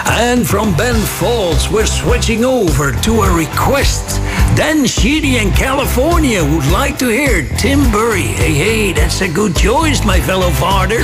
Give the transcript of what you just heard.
And from Ben Folds, we're switching over to a request. Dan Sheedy in California would like to hear Tim Burry. Hey, that's a good choice, my fellow farters.